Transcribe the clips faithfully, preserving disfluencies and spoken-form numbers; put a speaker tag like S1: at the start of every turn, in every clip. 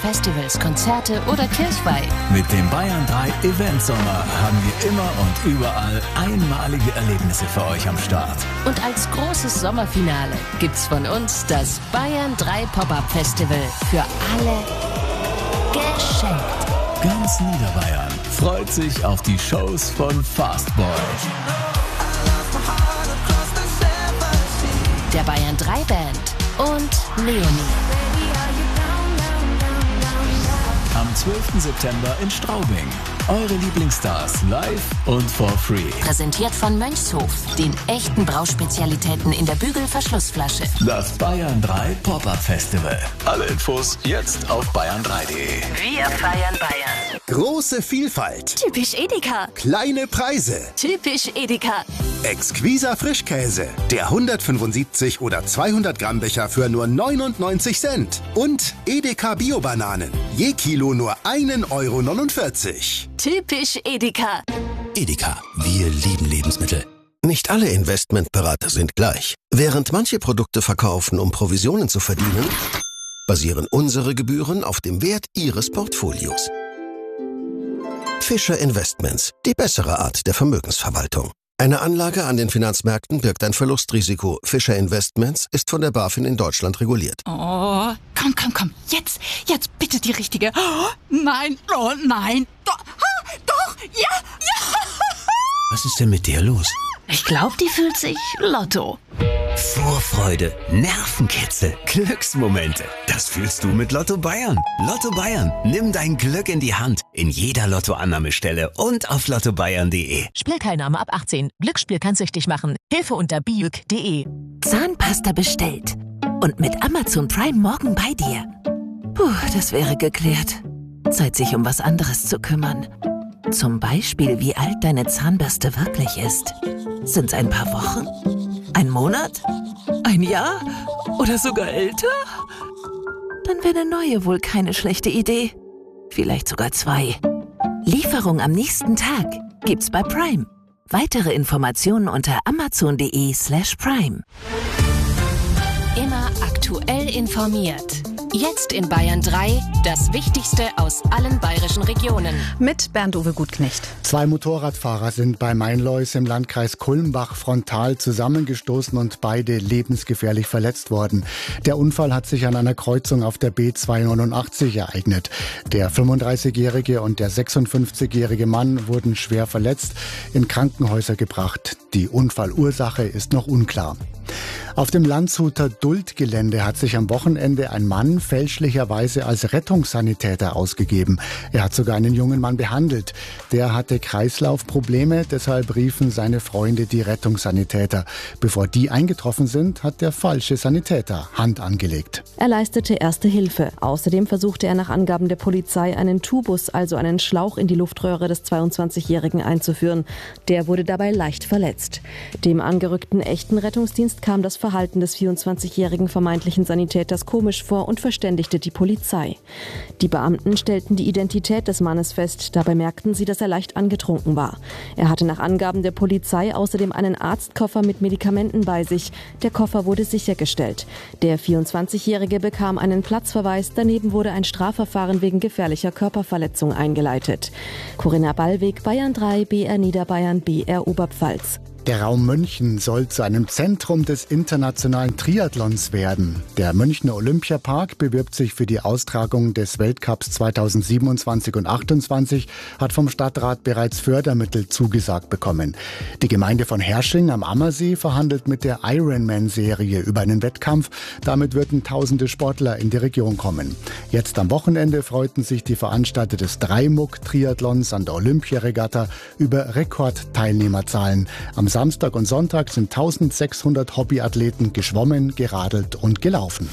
S1: Festivals, Konzerte oder Kirchweih.
S2: Mit dem Bayern drei Event Sommer haben wir immer und überall einmalige Erlebnisse für euch am Start.
S1: Und als großes Sommerfinale gibt's von uns das Bayern drei Pop-Up Festival. Für alle geschenkt.
S2: Ganz Niederbayern freut sich auf die Shows von Fastboy,
S1: der Bayern drei Band und Leonie.
S2: Am zwölften September in Straubing. Eure Lieblingsstars live und for free.
S1: Präsentiert von Mönchshof, den echten Brauspezialitäten in der Bügelverschlussflasche.
S2: Das Bayern drei Pop-Up Festival. Alle Infos jetzt auf bayern drei punkt de.
S1: Wir feiern Bayern.
S3: Große Vielfalt.
S1: Typisch Edeka.
S3: Kleine Preise.
S1: Typisch Edeka.
S3: Exquiser Frischkäse. Der hundertfünfundsiebzig oder zweihundert Gramm Becher für nur neunundneunzig Cent. Und Edeka Bio-Bananen. Je Kilo nur ein Euro neunundvierzig.
S1: Typisch Edeka.
S3: Edeka, wir lieben Lebensmittel. Nicht alle Investmentberater sind gleich. Während manche Produkte verkaufen, um Provisionen zu verdienen, basieren unsere Gebühren auf dem Wert Ihres Portfolios. Fischer Investments, die bessere Art der Vermögensverwaltung. Eine Anlage an den Finanzmärkten birgt ein Verlustrisiko. Fischer Investments ist von der BaFin in Deutschland reguliert.
S4: Oh, komm, komm, komm. Jetzt, jetzt bitte die richtige. Oh, nein, oh nein. Doch, ah, doch, ja, ja.
S5: Was ist denn mit dir los?
S4: Ich glaube, die fühlt sich Lotto.
S5: Vorfreude, Nervenkitzel, Glücksmomente. Das fühlst du mit Lotto Bayern. Lotto Bayern, nimm dein Glück in die Hand. In jeder Lottoannahmestelle und auf lotto bayern punkt de.
S6: Spielteilnahme ab achtzehn. Glücksspiel kann süchtig machen. Hilfe unter biuk punkt de.
S7: Zahnpasta bestellt. Und mit Amazon Prime morgen bei dir. Puh, das wäre geklärt. Zeit, sich um was anderes zu kümmern. Zum Beispiel, wie alt deine Zahnbürste wirklich ist. Sind's ein paar Wochen? Ein Monat? Ein Jahr? Oder sogar älter? Dann wäre eine neue wohl keine schlechte Idee. Vielleicht sogar zwei. Lieferung am nächsten Tag gibt's bei Prime. Weitere Informationen unter amazon punkt de slash prime.
S1: Immer aktuell informiert. Jetzt in Bayern drei, das Wichtigste aus allen bayerischen Regionen.
S8: Mit Bernd-Uwe Gutknecht.
S9: Zwei Motorradfahrer sind bei Mainlois im Landkreis Kulmbach frontal zusammengestoßen und beide lebensgefährlich verletzt worden. Der Unfall hat sich an einer Kreuzung auf der B zweihundertneunundachtzig ereignet. Der fünfunddreißigjährige und der sechsundfünfzigjährige Mann wurden schwer verletzt, in Krankenhäuser gebracht. Die Unfallursache ist noch unklar. Auf dem Landshuter Duldgelände hat sich am Wochenende ein Mann fälschlicherweise als Rettungssanitäter ausgegeben. Er hat sogar einen jungen Mann behandelt. Der hatte Kreislaufprobleme, deshalb riefen seine Freunde die Rettungssanitäter. Bevor die eingetroffen sind, hat der falsche Sanitäter Hand angelegt.
S10: Er leistete erste Hilfe. Außerdem versuchte er nach Angaben der Polizei einen Tubus, also einen Schlauch in die Luftröhre des zweiundzwanzigjährigen einzuführen. Der wurde dabei leicht verletzt. Dem angerückten echten Rettungsdienst kam das Verhalten des vierundzwanzigjährigen vermeintlichen Sanitäters komisch vor und verständigte die Polizei. Die Beamten stellten die Identität des Mannes fest. Dabei merkten sie, dass er leicht angetrunken war. Er hatte nach Angaben der Polizei außerdem einen Arztkoffer mit Medikamenten bei sich. Der Koffer wurde sichergestellt. Der vierundzwanzigjährige bekam einen Platzverweis. Daneben wurde ein Strafverfahren wegen gefährlicher Körperverletzung eingeleitet. Corinna Ballweg, Bayern drei, B R Niederbayern, B R Oberpfalz.
S9: Der Raum München soll zu einem Zentrum des internationalen Triathlons werden. Der Münchner Olympiapark bewirbt sich für die Austragung des Weltcups zweitausendsiebenundzwanzig und achtundzwanzig, hat vom Stadtrat bereits Fördermittel zugesagt bekommen. Die Gemeinde von Hersching am Ammersee verhandelt mit der Ironman-Serie über einen Wettkampf. Damit würden tausende Sportler in die Region kommen. Jetzt am Wochenende freuten sich die Veranstalter des Dreimuck-Triathlons an der Olympiaregatta über Rekordteilnehmerzahlen. Am Samstag und Sonntag sind eintausendsechshundert Hobbyathleten geschwommen, geradelt und gelaufen.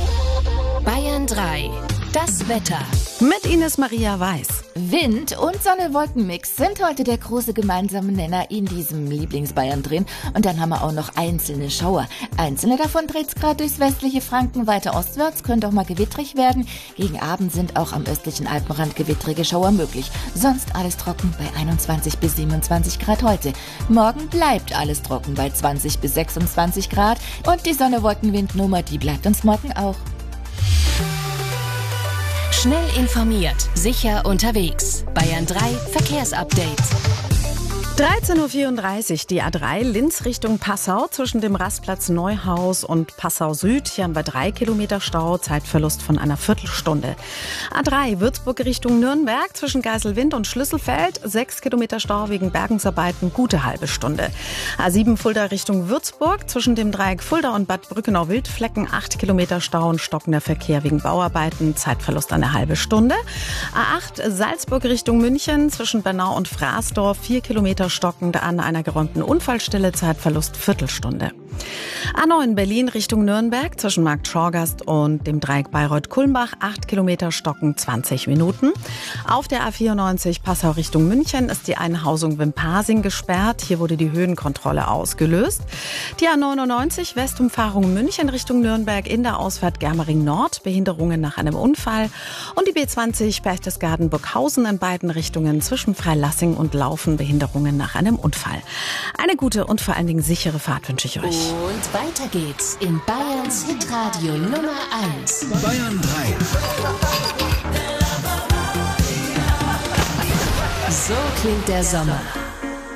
S1: Bayern drei. Das Wetter.
S8: Mit Ines Maria Weiß.
S11: Wind und Sonne-Wolken-Mix sind heute der große gemeinsame Nenner in diesem Lieblings-Bayern-Drehen. Und dann haben wir auch noch einzelne Schauer. Einzelne davon dreht's gerade durchs westliche Franken. Weiter ostwärts könnte auch mal gewittrig werden. Gegen Abend sind auch am östlichen Alpenrand gewittrige Schauer möglich. Sonst alles trocken bei einundzwanzig bis siebenundzwanzig Grad heute. Morgen bleibt alles trocken bei zwanzig bis sechsundzwanzig Grad. Und die Sonne-Wolken-Windnummer, die bleibt uns morgen auch.
S1: Schnell informiert, sicher unterwegs. Bayern drei Verkehrsupdate.
S8: dreizehn Uhr vierunddreißig, die A drei Linz Richtung Passau zwischen dem Rastplatz Neuhaus und Passau Süd. Hier haben wir drei Kilometer Stau, Zeitverlust von einer Viertelstunde. A drei Würzburg Richtung Nürnberg zwischen Geiselwind und Schlüsselfeld. sechs Kilometer Stau wegen Bergungsarbeiten, gute halbe Stunde. A sieben Fulda Richtung Würzburg zwischen dem Dreieck Fulda und Bad Brückenau-Wildflecken. acht Kilometer Stau und stockender Verkehr wegen Bauarbeiten, Zeitverlust eine halbe Stunde. A acht Salzburg Richtung München zwischen Bernau und Fraßdorf. vier Kilometer stockend an einer geräumten Unfallstelle, Zeitverlust Viertelstunde. A neun Berlin Richtung Nürnberg zwischen Markt Schorgast und dem Dreieck Bayreuth-Kulmbach, acht Kilometer stocken, zwanzig Minuten. Auf der A vierundneunzig Passau Richtung München ist die Einhausung Wimpasing gesperrt. Hier wurde die Höhenkontrolle ausgelöst. Die A neunundneunzig Westumfahrung München Richtung Nürnberg in der Ausfahrt Germering Nord, Behinderungen nach einem Unfall. Und die B zwanzig Berchtesgaden-Burghausen in beiden Richtungen zwischen Freilassing und Laufen, Behinderungen nach einem Unfall. Eine gute und vor allen Dingen sichere Fahrt wünsche ich euch.
S1: Und weiter geht's in Bayerns Hitradio Nummer eins.
S2: Bayern drei.
S1: So klingt der Sommer.